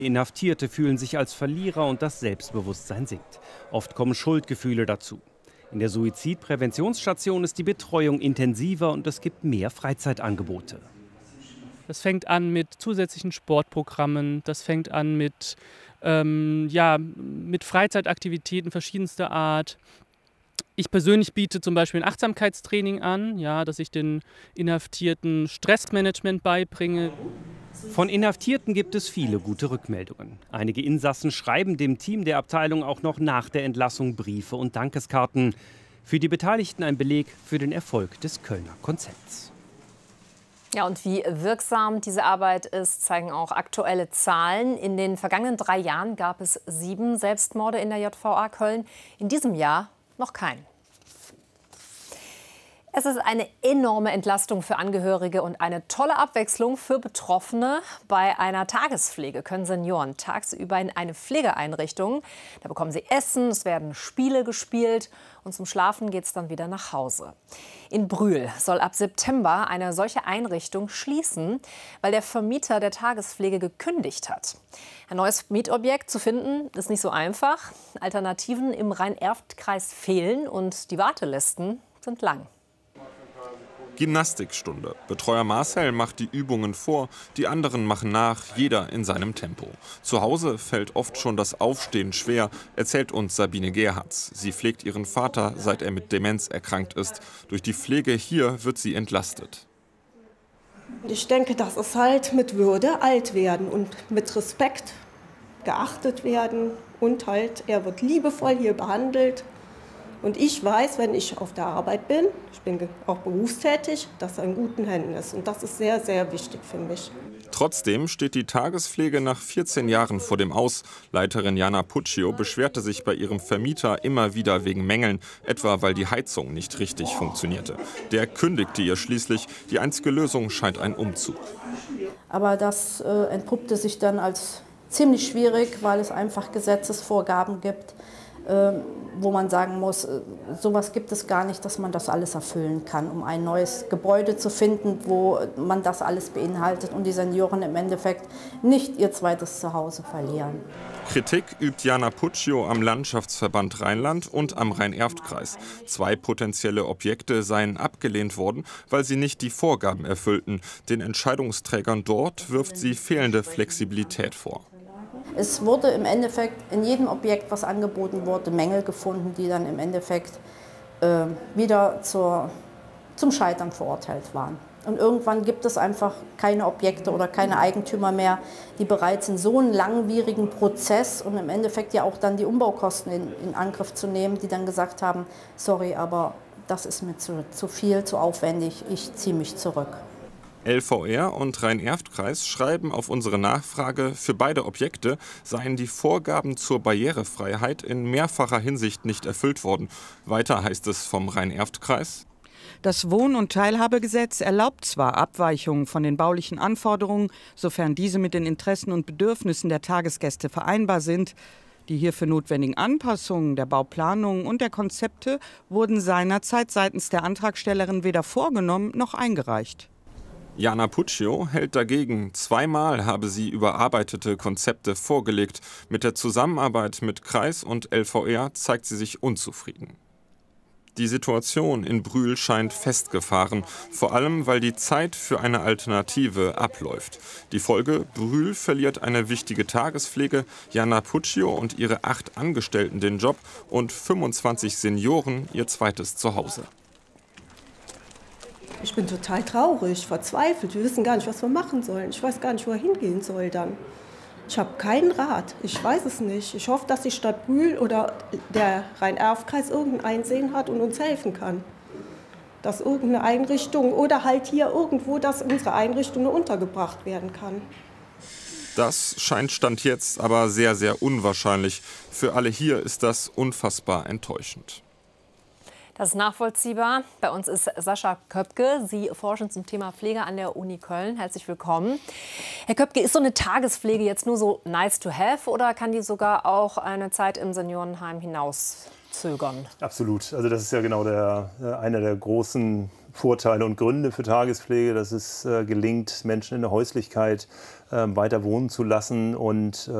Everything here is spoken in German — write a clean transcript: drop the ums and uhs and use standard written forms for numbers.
Inhaftierte fühlen sich als Verlierer und das Selbstbewusstsein sinkt. Oft kommen Schuldgefühle dazu. In der Suizidpräventionsstation ist die Betreuung intensiver und es gibt mehr Freizeitangebote. Das fängt an mit zusätzlichen Sportprogrammen, das fängt an mit Freizeitaktivitäten verschiedenster Art. Ich persönlich biete zum Beispiel ein Achtsamkeitstraining an, ja, dass ich den Inhaftierten Stressmanagement beibringe. Von Inhaftierten gibt es viele gute Rückmeldungen. Einige Insassen schreiben dem Team der Abteilung auch noch nach der Entlassung Briefe und Dankeskarten. Für die Beteiligten ein Beleg für den Erfolg des Kölner Konzepts. Ja, und wie wirksam diese Arbeit ist, zeigen auch aktuelle Zahlen. In den vergangenen 3 Jahren gab es 7 Selbstmorde in der JVA Köln. In diesem Jahr noch keinen. Es ist eine enorme Entlastung für Angehörige und eine tolle Abwechslung für Betroffene. Bei einer Tagespflege können Senioren tagsüber in eine Pflegeeinrichtung. Da bekommen sie Essen, es werden Spiele gespielt und zum Schlafen geht es dann wieder nach Hause. In Brühl soll ab September eine solche Einrichtung schließen, weil der Vermieter der Tagespflege gekündigt hat. Ein neues Mietobjekt zu finden, ist nicht so einfach. Alternativen im Rhein-Erft-Kreis fehlen und die Wartelisten sind lang. Gymnastikstunde. Betreuer Marcel macht die Übungen vor, die anderen machen nach, jeder in seinem Tempo. Zu Hause fällt oft schon das Aufstehen schwer, erzählt uns Sabine Gerhards. Sie pflegt ihren Vater, seit er mit Demenz erkrankt ist. Durch die Pflege hier wird sie entlastet. Ich denke, das ist halt mit Würde alt werden und mit Respekt geachtet werden und halt, er wird liebevoll hier behandelt. Und ich weiß, wenn ich auf der Arbeit bin, ich bin auch berufstätig, dass er in guten Händen ist. Und das ist sehr, sehr wichtig für mich. Trotzdem steht die Tagespflege nach 14 Jahren vor dem Aus. Leiterin Jana Puccio beschwerte sich bei ihrem Vermieter immer wieder wegen Mängeln, etwa weil die Heizung nicht richtig funktionierte. Der kündigte ihr schließlich. Die einzige Lösung scheint ein Umzug. Aber das entpuppte sich dann als ziemlich schwierig, weil es einfach Gesetzesvorgaben gibt, wo man sagen muss, sowas gibt es gar nicht, dass man das alles erfüllen kann, um ein neues Gebäude zu finden, wo man das alles beinhaltet und die Senioren im Endeffekt nicht ihr zweites Zuhause verlieren. Kritik übt Jana Puccio am Landschaftsverband Rheinland und am Rhein-Erft-Kreis. 2 potenzielle Objekte seien abgelehnt worden, weil sie nicht die Vorgaben erfüllten. Den Entscheidungsträgern dort wirft sie fehlende Flexibilität vor. Es wurde im Endeffekt in jedem Objekt, was angeboten wurde, Mängel gefunden, die dann im Endeffekt wieder zum Scheitern verurteilt waren. Und irgendwann gibt es einfach keine Objekte oder keine Eigentümer mehr, die bereit sind, so einen langwierigen Prozess und im Endeffekt ja auch dann die Umbaukosten in Angriff zu nehmen, die dann gesagt haben, sorry, aber das ist mir zu viel, zu aufwendig, ich ziehe mich zurück. LVR und Rhein-Erft-Kreis schreiben auf unsere Nachfrage, für beide Objekte seien die Vorgaben zur Barrierefreiheit in mehrfacher Hinsicht nicht erfüllt worden. Weiter heißt es vom Rhein-Erft-Kreis: Das Wohn- und Teilhabegesetz erlaubt zwar Abweichungen von den baulichen Anforderungen, sofern diese mit den Interessen und Bedürfnissen der Tagesgäste vereinbar sind. Die hierfür notwendigen Anpassungen der Bauplanung und der Konzepte wurden seinerzeit seitens der Antragstellerin weder vorgenommen noch eingereicht. Jana Puccio hält dagegen. 2-mal habe sie überarbeitete Konzepte vorgelegt. Mit der Zusammenarbeit mit Kreis und LVR zeigt sie sich unzufrieden. Die Situation in Brühl scheint festgefahren, vor allem weil die Zeit für eine Alternative abläuft. Die Folge: Brühl verliert eine wichtige Tagespflege, Jana Puccio und ihre 8 Angestellten den Job und 25 Senioren ihr zweites Zuhause. Ich bin total traurig, verzweifelt. Wir wissen gar nicht, was wir machen sollen. Ich weiß gar nicht, wo er hingehen soll dann. Ich habe keinen Rat. Ich weiß es nicht. Ich hoffe, dass die Stadt Brühl oder der Rhein-Erft-Kreis irgendein Einsehen hat und uns helfen kann. Dass irgendeine Einrichtung oder halt hier irgendwo, dass unsere Einrichtung untergebracht werden kann. Das scheint Stand jetzt aber sehr, sehr unwahrscheinlich. Für alle hier ist das unfassbar enttäuschend. Das ist nachvollziehbar. Bei uns ist Sascha Köpke. Sie forschen zum Thema Pflege an der Uni Köln. Herzlich willkommen. Herr Köpke, ist so eine Tagespflege jetzt nur so nice to have oder kann die sogar auch eine Zeit im Seniorenheim hinauszögern? Absolut. Also das ist ja genau einer der großen Vorteile und Gründe für Tagespflege, dass es gelingt, Menschen in der Häuslichkeit weiter wohnen zu lassen und